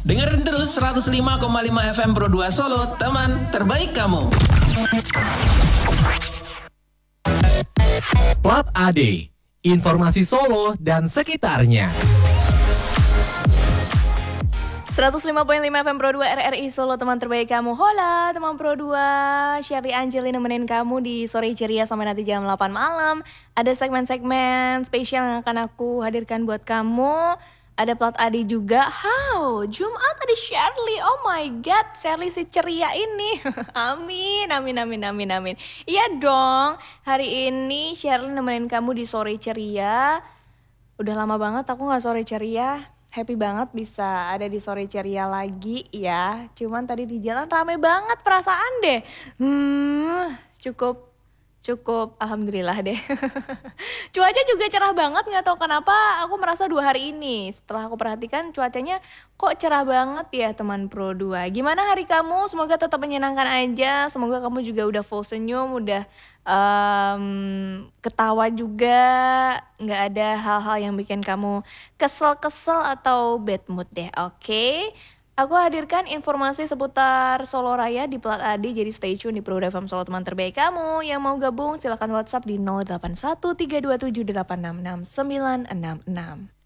Dengerin terus 105,5 FM Pro 2 Solo, teman terbaik kamu. Plat AD, informasi Solo dan sekitarnya. 105.5 FM Pro 2 RRI Solo, teman terbaik kamu. Hola teman Pro 2, Sherly Anjeli nemenin kamu di sore ceria sampai nanti jam 8 malam. Ada segmen-segmen spesial yang akan aku hadirkan buat kamu. Ada Plat Adi juga. Jumat ada Sherly. Oh my god, Sherly si ceria ini. Amin. Iya dong, hari ini Sherly nemenin kamu di sore ceria. Udah lama banget aku gak sore ceria. Happy banget bisa ada di sore ceria lagi ya. Cuman tadi di jalan rame banget perasaan deh. Cukup alhamdulillah deh. Cuaca juga cerah banget, gak tahu kenapa aku merasa 2 hari ini. Setelah aku perhatikan cuacanya kok cerah banget ya teman Pro 2. Gimana hari kamu? Semoga tetap menyenangkan aja. Semoga kamu juga udah full senyum, udah ketawa juga, gak ada hal-hal yang bikin kamu kesel-kesel atau bad mood deh, oke? Aku hadirkan informasi seputar Solo Raya di Plat Adi, jadi stay tune di Pro FM Solo, teman terbaik kamu. Yang mau gabung silakan WhatsApp di 081327866966.